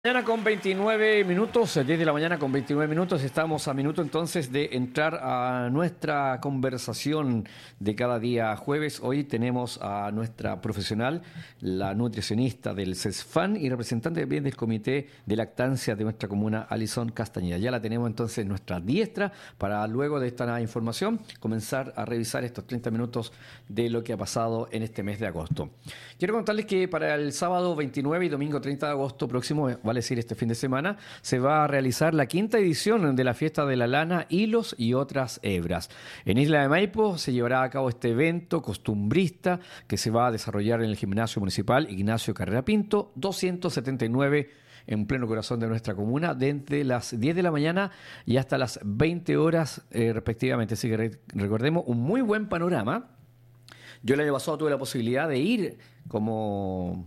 Mañana con 29 minutos, 10 de la mañana con 29 minutos, estamos a minuto entonces de entrar a nuestra conversación de cada día jueves. Hoy tenemos a nuestra profesional, la nutricionista del CESFAN y representante también del Comité de Lactancia de nuestra comuna, Alison Castañeda. Ya la tenemos entonces en nuestra diestra para luego de esta información comenzar a revisar estos 30 minutos de lo que ha pasado en este mes de agosto. Quiero contarles que para el sábado 29 y domingo 30 de agosto próximo, vale decir este fin de semana, se va a realizar la quinta edición de la Fiesta de la Lana, Hilos y otras hebras. En Isla de Maipo se llevará a cabo este evento costumbrista que se va a desarrollar en el Gimnasio Municipal Ignacio Carrera Pinto, 279, en pleno corazón de nuestra comuna, desde las 10 de la mañana y hasta las 20 horas respectivamente. Así que recordemos, un muy buen panorama. Yo el año pasado tuve la posibilidad de ir como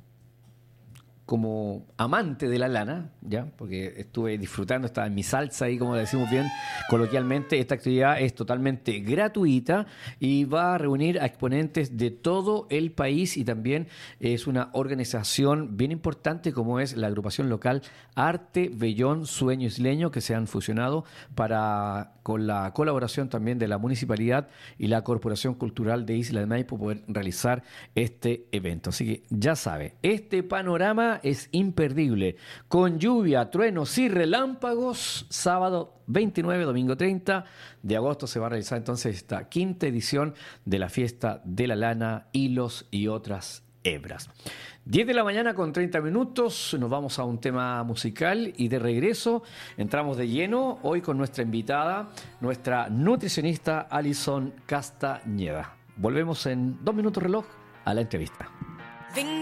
amante de la lana, ¿ya? Porque estuve disfrutando, estaba en mi salsa ahí, como decimos bien coloquialmente. Esta actividad es totalmente gratuita y va a reunir a exponentes de todo el país y también es una organización bien importante como es la agrupación local Arte Vellón Sueño Isleño, que se han fusionado con la colaboración también de la municipalidad y la Corporación Cultural de Isla de Maipo poder realizar este evento. Así que ya sabe, este panorama es imperdible. Con lluvia, truenos y relámpagos, sábado 29, domingo 30 de agosto se va a realizar entonces esta quinta edición de la Fiesta de la Lana, Hilos y otras hebras. 10 de la mañana con 30 minutos, nos vamos a un tema musical y de regreso entramos de lleno hoy con nuestra invitada, nuestra nutricionista Alison Castañeda. Volvemos en 2 minutos reloj a la entrevista.